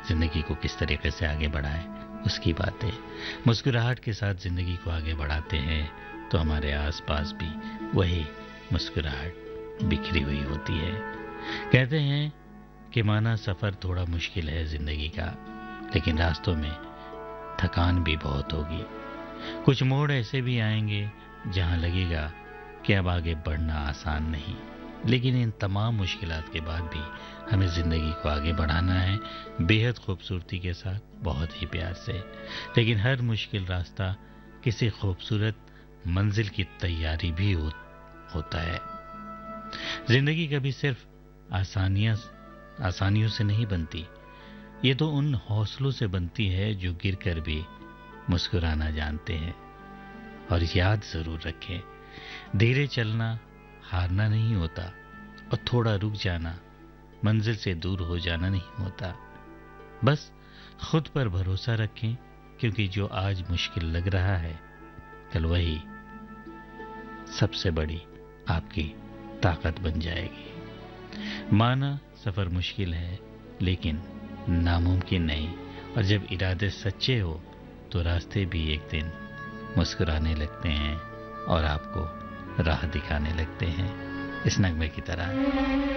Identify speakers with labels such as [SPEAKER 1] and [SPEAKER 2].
[SPEAKER 1] ज़िंदगी को किस तरीके से आगे बढ़ाएं, उसकी बातें। मुस्कुराहट के साथ ज़िंदगी को आगे बढ़ाते हैं तो हमारे आसपास भी वही मुस्कुराहट बिखरी हुई होती है। कहते हैं कि माना सफ़र थोड़ा मुश्किल है ज़िंदगी का, लेकिन रास्तों में थकान भी बहुत होगी। कुछ मोड़ ऐसे भी आएंगे जहां लगेगा कि अब आगे बढ़ना आसान नहीं, लेकिन इन तमाम मुश्किलात के बाद भी हमें ज़िंदगी को आगे बढ़ाना है, बेहद खूबसूरती के साथ, बहुत ही प्यार से। लेकिन हर मुश्किल रास्ता किसी खूबसूरत मंजिल की तैयारी भी होता है। ज़िंदगी कभी सिर्फ आसानियों से नहीं बनती, ये तो उन हौसलों से बनती है जो गिर कर भी मुस्कुराना जानते हैं। और याद ज़रूर रखें, धीरे चलना हारना नहीं होता, और थोड़ा रुक जाना मंजिल से दूर हो जाना नहीं होता। बस खुद पर भरोसा रखें, क्योंकि जो आज मुश्किल लग रहा है कल वही सबसे बड़ी आपकी ताकत बन जाएगी। माना सफ़र मुश्किल है लेकिन नामुमकिन नहीं, और जब इरादे सच्चे हो तो रास्ते भी एक दिन मुस्कुराने लगते हैं और आपको राह दिखाने लगते हैं, इस नगमे की तरह।